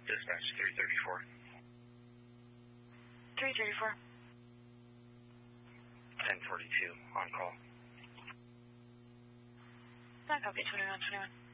Dispatch 334. 334. 1042, on call. I copy 2121.